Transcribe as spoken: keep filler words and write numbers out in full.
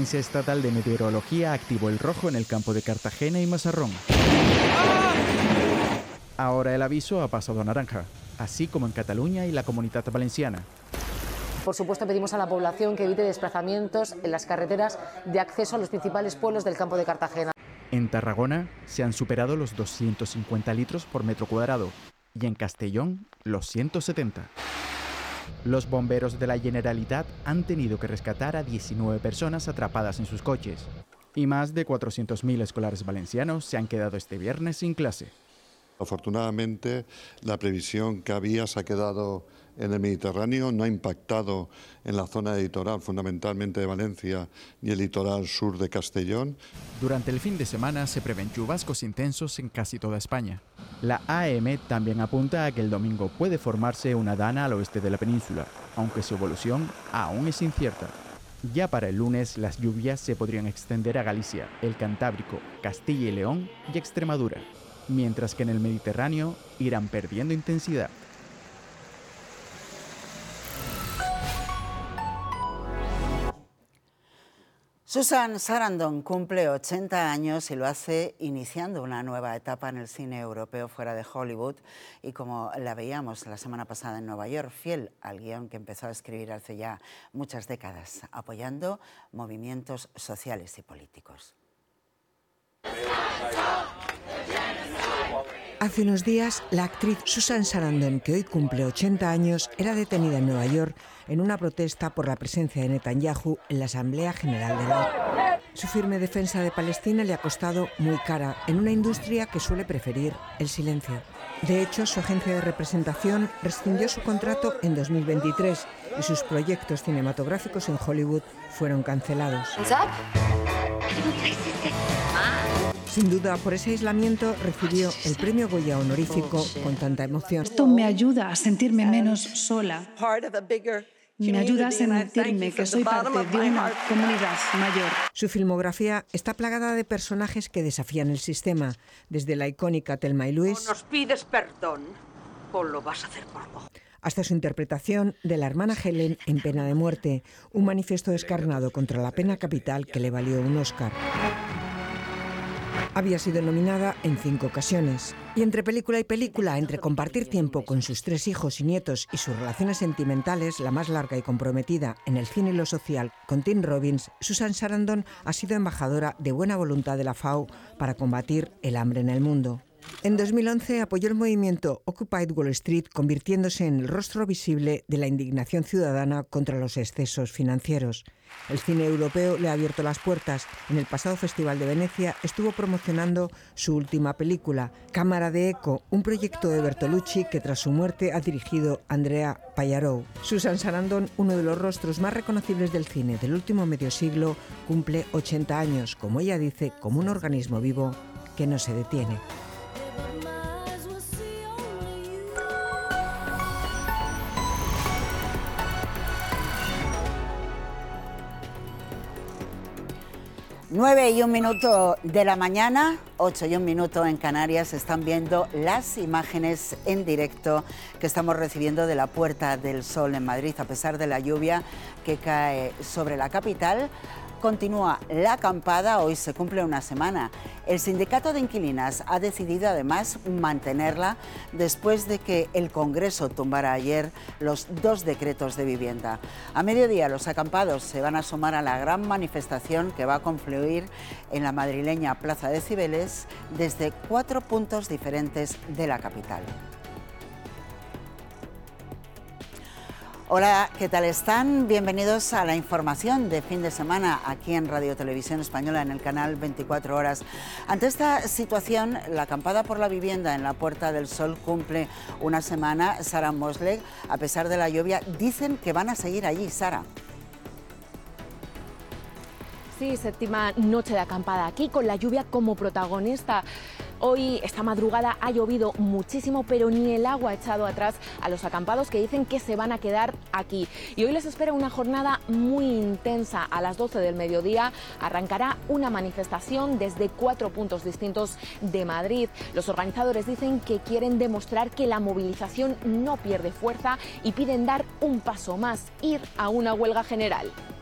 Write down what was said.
Agencia Estatal de Meteorología activó el rojo en el campo de Cartagena y Mazarrón. Ahora el aviso ha pasado a naranja, así como en Cataluña y la Comunitat Valenciana. Por supuesto, pedimos a la población que evite desplazamientos en las carreteras de acceso a los principales pueblos del campo de Cartagena. En Tarragona se han superado los doscientos cincuenta litros por metro cuadrado y en Castellón los ciento setenta. Los bomberos de la Generalitat han tenido que rescatar a diecinueve personas atrapadas en sus coches y más de cuatrocientos mil escolares valencianos se han quedado este viernes sin clase. Afortunadamente, la previsión que había se ha quedado en el Mediterráneo, no ha impactado en la zona de litoral, fundamentalmente de Valencia, ni el litoral sur de Castellón. Durante el fin de semana se prevén chubascos intensos en casi toda España. La A E M también apunta a que el domingo puede formarse una dana al oeste de la península, aunque su evolución aún es incierta. Ya para el lunes las lluvias se podrían extender a Galicia, el Cantábrico, Castilla y León y Extremadura, mientras que en el Mediterráneo irán perdiendo intensidad. Susan Sarandon cumple ochenta años y lo hace iniciando una nueva etapa en el cine europeo fuera de Hollywood y como la veíamos la semana pasada en Nueva York, fiel al guión que empezó a escribir hace ya muchas décadas, apoyando movimientos sociales y políticos. Hace unos días, la actriz Susan Sarandon, que hoy cumple ochenta años, era detenida en Nueva York en una protesta por la presencia de Netanyahu en la Asamblea General de la ONU. Su firme defensa de Palestina le ha costado muy cara en una industria que suele preferir el silencio. De hecho, su agencia de representación rescindió su contrato en dos mil veintitrés y sus proyectos cinematográficos en Hollywood fueron cancelados. Sin duda, por ese aislamiento recibió el premio Goya honorífico con tanta emoción. Esto me ayuda a sentirme menos sola. Me ayuda a sentirme que soy parte de una comunidad mayor. Su filmografía está plagada de personajes que desafían el sistema, desde la icónica Thelma y Louise. O nos pides perdón o lo vas a hacer por vos. Hasta su interpretación de la hermana Helen en Pena de muerte, un manifiesto descarnado contra la pena capital que le valió un Oscar. Había sido nominada en cinco ocasiones. Y entre película y película, entre compartir tiempo con sus tres hijos y nietos y sus relaciones sentimentales, la más larga y comprometida en el cine y lo social, con Tim Robbins, Susan Sarandon ha sido embajadora de buena voluntad de la F A O para combatir el hambre en el mundo. En dos mil once apoyó el movimiento Occupy Wall Street, convirtiéndose en el rostro visible de la indignación ciudadana contra los excesos financieros. El cine europeo le ha abierto las puertas. En el pasado Festival de Venecia estuvo promocionando su última película, Cámara de Eco, un proyecto de Bertolucci que tras su muerte ha dirigido Andrea Pallarow. Susan Sarandon, uno de los rostros más reconocibles del cine del último medio siglo, cumple ochenta años, como ella dice, como un organismo vivo que no se detiene. Nueve y un minuto de la mañana, ocho y un minuto en Canarias, están viendo las imágenes en directo que estamos recibiendo de la Puerta del Sol en Madrid. A pesar de la lluvia que cae sobre la capital, continúa la acampada, hoy se cumple una semana. El sindicato de inquilinas ha decidido además mantenerla después de que el Congreso tumbara ayer los dos decretos de vivienda. A mediodía los acampados se van a sumar a la gran manifestación que va a confluir en la madrileña Plaza de Cibeles desde cuatro puntos diferentes de la capital. Hola, ¿qué tal están? Bienvenidos a la información de fin de semana aquí en Radio Televisión Española en el canal veinticuatro horas. Ante esta situación, la acampada por la vivienda en la Puerta del Sol cumple una semana. Sara Mosley, a pesar de la lluvia, dicen que van a seguir allí. Sara. Sí, séptima noche de acampada aquí con la lluvia como protagonista. Hoy, esta madrugada, ha llovido muchísimo, pero ni el agua ha echado atrás a los acampados que dicen que se van a quedar aquí. Y hoy les espera una jornada muy intensa. A las doce del mediodía arrancará una manifestación desde cuatro puntos distintos de Madrid. Los organizadores dicen que quieren demostrar que la movilización no pierde fuerza y piden dar un paso más, ir a una huelga general.